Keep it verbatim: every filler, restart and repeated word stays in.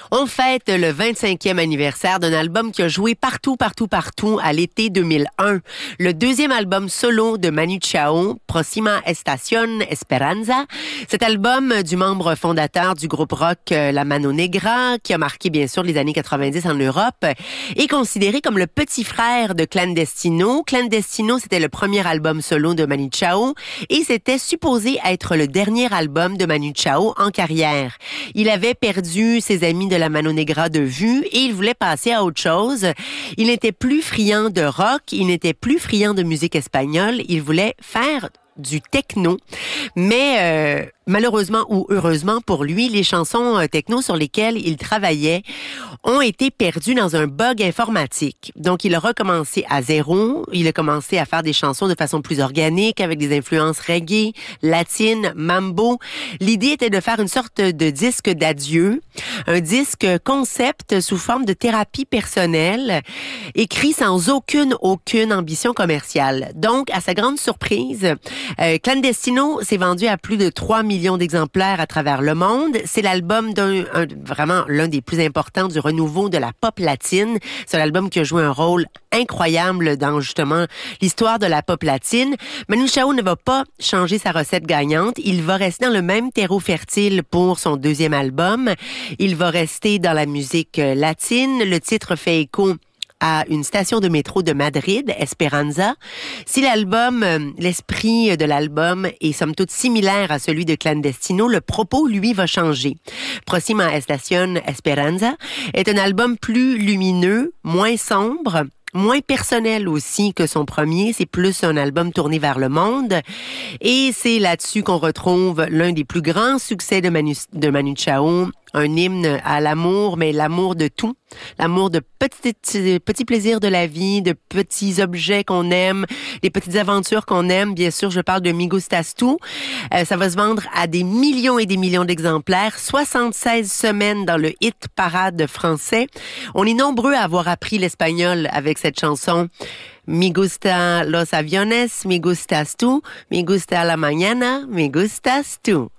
On fête le vingt-cinquième anniversaire d'un album qui a joué partout, partout, partout à l'été deux mille un. Le deuxième album solo de Manu Chao, Próxima Estación Esperanza. Cet album du membre fondateur du groupe rock La Mano Negra, qui a marqué bien sûr les années quatre-vingt-dix en Europe, est considéré comme le petit frère de Clandestino. Clandestino, c'était le premier album solo de Manu Chao et c'était supposé être le dernier album de Manu Chao en carrière. Il avait perdu ses amis de La Mano Negra de vue et il voulait passer à autre chose. Il n'était plus friand de rock, il n'était plus friand de musique espagnole, il voulait faire du techno, mais euh, malheureusement ou heureusement pour lui, les chansons euh, techno sur lesquelles il travaillait ont été perdues dans un bug informatique. Donc, il a recommencé à zéro. Il a commencé à faire des chansons de façon plus organique, avec des influences reggae, latine, mambo. L'idée était de faire une sorte de disque d'adieu, un disque concept sous forme de thérapie personnelle, écrit sans aucune, aucune ambition commerciale. Donc, à sa grande surprise, Euh, Clandestino s'est vendu à plus de trois millions d'exemplaires à travers le monde. C'est l'album d'un un, vraiment l'un des plus importants du renouveau de la pop latine. C'est l'album qui a joué un rôle incroyable dans justement l'histoire de la pop latine. Manu Chao ne va pas changer sa recette gagnante. Il va rester dans le même terreau fertile pour son deuxième album. Il va rester dans la musique latine. Le titre fait écho à une station de métro de Madrid, Esperanza. Si l'album, euh, l'esprit de l'album est somme toute similaire à celui de Clandestino, le propos, lui, va changer. Próxima Estación Esperanza est un album plus lumineux, moins sombre, moins personnel aussi que son premier. C'est plus un album tourné vers le monde. Et c'est là-dessus qu'on retrouve l'un des plus grands succès de Manu, de Manu Chao, un hymne à l'amour, mais l'amour de tout. L'amour de petits, petits plaisirs de la vie, de petits objets qu'on aime, des petites aventures qu'on aime. Bien sûr, je parle de Mi Gustas Tu. Euh, ça va se vendre à des millions et des millions d'exemplaires. soixante-seize semaines dans le hit parade français. On est nombreux à avoir appris l'espagnol avec cette chanson. Mi gusta los aviones, mi gustas tú, mi gusta la mañana, mi gustas tú.